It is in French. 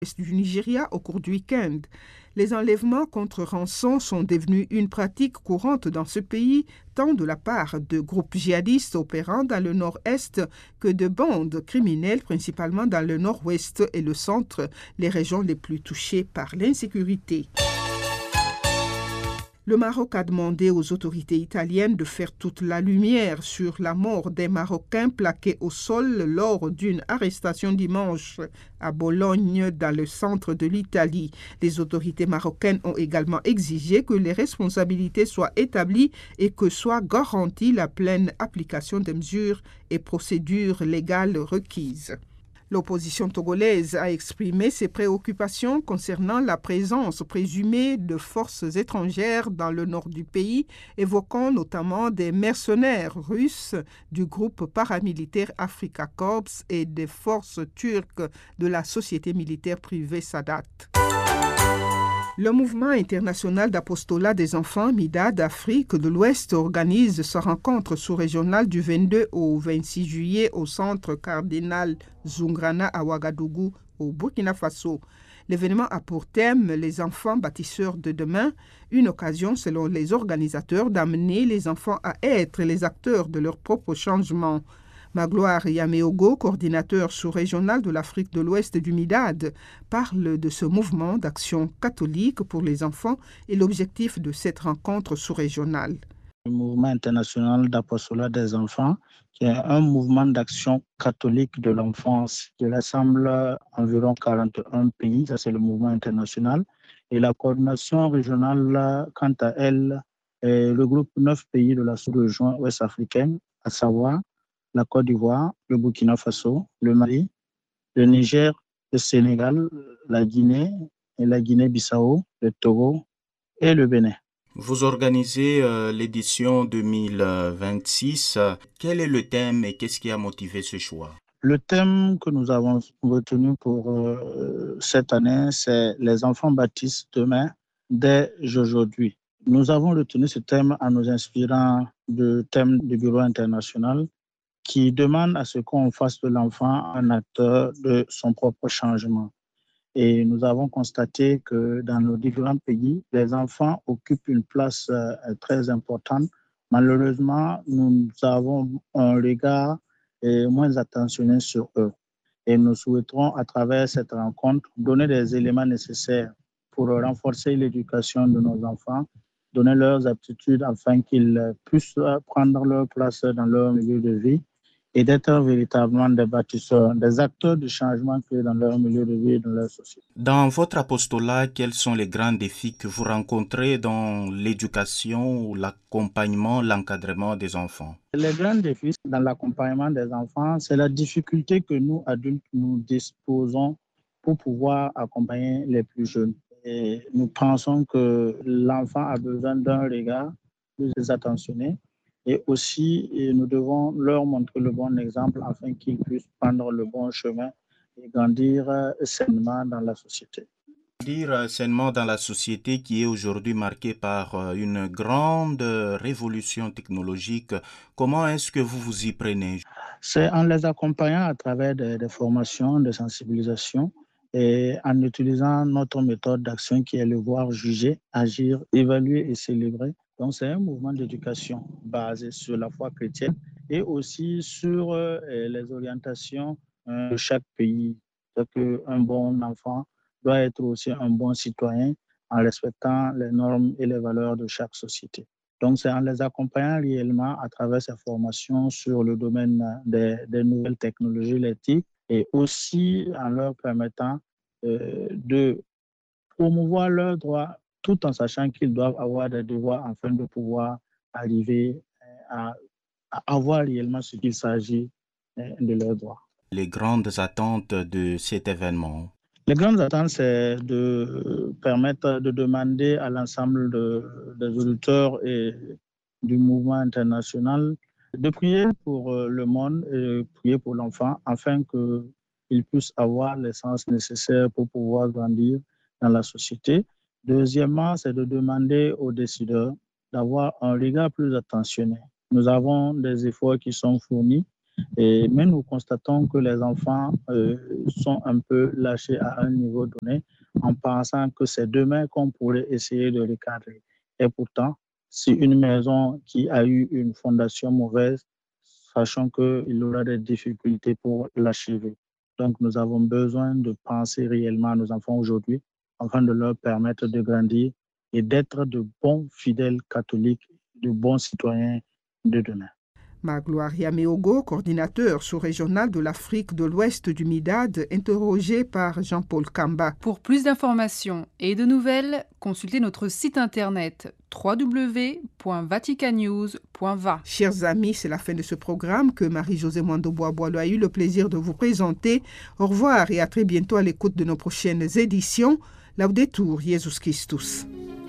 du Nigeria au cours du week-end. Les enlèvements contre rançon sont devenus une pratique courante dans ce pays, tant de la part de groupes djihadistes opérant dans le nord-est que de bandes criminelles, principalement dans le nord-ouest et le centre, les régions les plus touchées par l'insécurité. Le Maroc a demandé aux autorités italiennes de faire toute la lumière sur la mort des Marocains plaqués au sol lors d'une arrestation dimanche à Bologne, dans le centre de l'Italie. Les autorités marocaines ont également exigé que les responsabilités soient établies et que soit garantie la pleine application des mesures et procédures légales requises. L'opposition togolaise a exprimé ses préoccupations concernant la présence présumée de forces étrangères dans le nord du pays, évoquant notamment des mercenaires russes du groupe paramilitaire Africa Corps et des forces turques de la société militaire privée Sadat. Le mouvement international d'apostolat des enfants MIDA d'Afrique de l'Ouest organise sa rencontre sous-régionale du 22 au 26 juillet au centre Cardinal Zoungrana à Ouagadougou, au Burkina Faso. L'événement a pour thème les enfants bâtisseurs de demain, une occasion selon les organisateurs d'amener les enfants à être les acteurs de leur propre changement. Magloire Yameogo, coordinateur sous-régional de l'Afrique de l'Ouest du MIDAD, parle de ce mouvement d'action catholique pour les enfants et l'objectif de cette rencontre sous-régionale. Le mouvement international d'apostolat des enfants, qui est un mouvement d'action catholique de l'enfance qui rassemble environ 41 pays, ça c'est le mouvement international. Et la coordination régionale, quant à elle, regroupe 9 pays de la sous-région ouest-africaine, à savoir la Côte d'Ivoire, le Burkina Faso, le Mali, le Niger, le Sénégal, la Guinée et la Guinée-Bissau, le Togo et le Bénin. Vous organisez l'édition 2026. Quel est le thème et qu'est-ce qui a motivé ce choix? Le thème que nous avons retenu pour cette année, c'est les enfants bâtissent demain dès aujourd'hui. Nous avons retenu ce thème en nous inspirant du thème du Bureau international qui demande à ce qu'on fasse de l'enfant un acteur de son propre changement. Et nous avons constaté que dans nos différents pays, les enfants occupent une place très importante. Malheureusement, nous avons un regard moins attentionné sur eux. Et nous souhaiterons, à travers cette rencontre, donner des éléments nécessaires pour renforcer l'éducation de nos enfants, donner leurs aptitudes afin qu'ils puissent prendre leur place dans leur milieu de vie et d'être véritablement des bâtisseurs, des acteurs de changement que dans leur milieu de vie et dans leur société. Dans votre apostolat, quels sont les grands défis que vous rencontrez dans l'éducation ou l'accompagnement, l'encadrement des enfants? Les grands défis dans l'accompagnement des enfants, c'est la difficulté que nous, adultes, nous disposons pour pouvoir accompagner les plus jeunes. Et nous pensons que l'enfant a besoin d'un regard plus attentionné. Et aussi, nous devons leur montrer le bon exemple afin qu'ils puissent prendre le bon chemin et grandir sainement dans la société. Grandir sainement dans la société qui est aujourd'hui marquée par une grande révolution technologique, comment est-ce que vous vous y prenez? C'est en les accompagnant à travers des formations, de sensibilisation et en utilisant notre méthode d'action qui est le voir, juger, agir, évaluer et célébrer. Donc, c'est un mouvement d'éducation basé sur la foi chrétienne et aussi sur les orientations de chaque pays. C'est qu'un bon enfant doit être aussi un bon citoyen en respectant les normes et les valeurs de chaque société. Donc, c'est en les accompagnant réellement à travers ces formations sur le domaine des nouvelles technologies, l'éthique, et aussi en leur permettant de promouvoir leurs droits tout en sachant qu'ils doivent avoir des devoirs afin de pouvoir arriver à avoir réellement ce qu'il s'agit de leurs droits. Les grandes attentes de cet événement? Les grandes attentes, c'est de permettre de demander à l'ensemble des auditeurs et du mouvement international de prier pour le monde et prier pour l'enfant afin qu'il puisse avoir l'essence nécessaire pour pouvoir grandir dans la société. Deuxièmement, c'est de demander aux décideurs d'avoir un regard plus attentionné. Nous avons des efforts qui sont fournis Mais nous constatons que les enfants sont un peu lâchés à un niveau donné en pensant que c'est demain qu'on pourrait essayer de recadrer. Et pourtant, si une maison qui a eu une fondation mauvaise, sachant qu'il aura des difficultés pour l'achever. Donc, nous avons besoin de penser réellement à nos enfants aujourd'hui afin de leur permettre de grandir et d'être de bons fidèles catholiques, de bons citoyens de demain. Magloire Meogo, coordinateur sous-régional de l'Afrique de l'Ouest du MIDAD, interrogé par Jean-Paul Kamba. Pour plus d'informations et de nouvelles, consultez notre site internet www.vaticannews.va. Chers amis, c'est la fin de ce programme que Marie-Josée Mwando-Bois-Boileau a eu le plaisir de vous présenter. Au revoir et à très bientôt à l'écoute de nos prochaines éditions. Laudetur Jesus Christus.